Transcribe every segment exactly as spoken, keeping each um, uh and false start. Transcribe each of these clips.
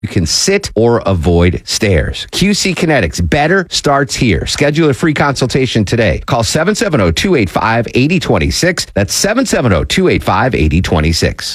You can sit or avoid stairs. Q C Kinetics. Better starts here. Schedule a free consultation today. Call seven seven zero, two eight five, eight zero two six. That's seven seven zero, two eight five, eight zero two six.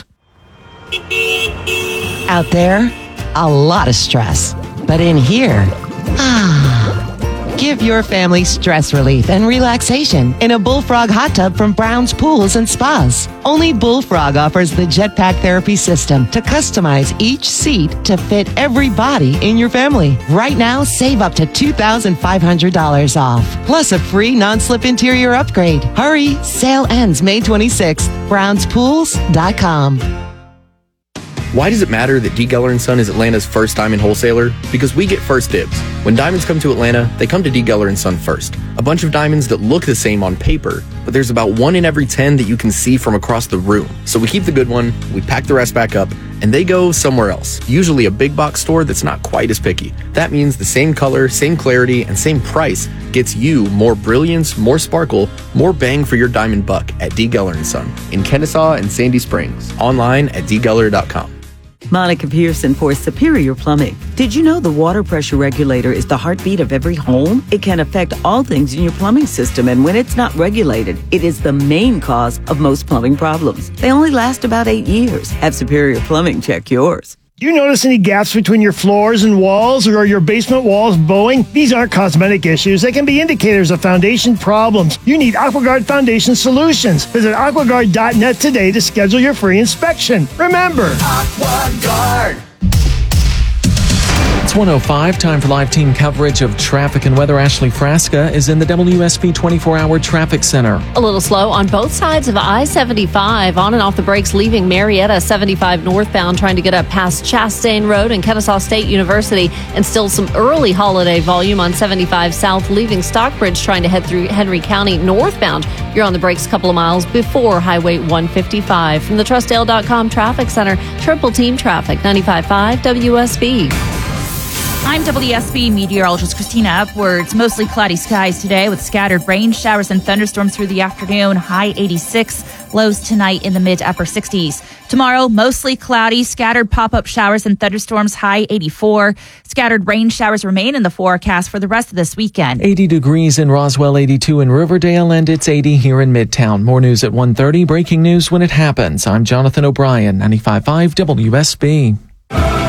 Out there, a lot of stress. But in here, ah. Give your family stress relief and relaxation in a Bullfrog hot tub from Brown's Pools and Spas. Only Bullfrog offers the Jetpack Therapy System to customize each seat to fit every body in your family. Right now, save up to two thousand five hundred dollars off, plus a free non-slip interior upgrade. Hurry, sale ends May twenty-sixth. browns pools dot com. Why does it matter that D. Geller and Son is Atlanta's first diamond wholesaler? Because we get first dibs. When diamonds come to Atlanta, they come to D. Geller and Son first. A bunch of diamonds that look the same on paper, but there's about one in every ten that you can see from across the room. So we keep the good one, we pack the rest back up, and they go somewhere else, usually a big box store that's not quite as picky. That means the same color, same clarity, and same price gets you more brilliance, more sparkle, more bang for your diamond buck at D. Geller and Son in Kennesaw and Sandy Springs. Online at d geller dot com. Monica Pearson for Superior Plumbing. Did you know the water pressure regulator is the heartbeat of every home? It can affect all things in your plumbing system, and when it's not regulated, it is the main cause of most plumbing problems. They only last about eight years. Have Superior Plumbing check yours. Do you notice any gaps between your floors and walls, or are your basement walls bowing? These aren't cosmetic issues. They can be indicators of foundation problems. You need AquaGuard Foundation Solutions. Visit aqua guard dot net today to schedule your free inspection. Remember, AquaGuard. It's one oh five, time for live team coverage of traffic and weather. Ashley Frasca is in the W S B twenty-four hour Traffic Center. A little slow on both sides of I seventy-five, on and off the brakes, leaving Marietta seventy-five northbound, trying to get up past Chastain Road and Kennesaw State University, and still some early holiday volume on seventy-five south, leaving Stockbridge, trying to head through Henry County northbound. You're on the brakes a couple of miles before Highway one fifty-five. From the trust dale dot com Traffic Center, triple team traffic, ninety-five point five W S B. I'm W S B meteorologist Christina Upwards. Mostly cloudy skies today with scattered rain showers and thunderstorms through the afternoon. High eighty-six. Lows tonight in the mid to upper sixties. Tomorrow, mostly cloudy, scattered pop-up showers and thunderstorms. High eighty-four. Scattered rain showers remain in the forecast for the rest of this weekend. eighty degrees in Roswell, eighty-two in Riverdale, and it's eighty here in Midtown. More news at one thirty. Breaking news when it happens. I'm Jonathan O'Brien, ninety-five point five W S B.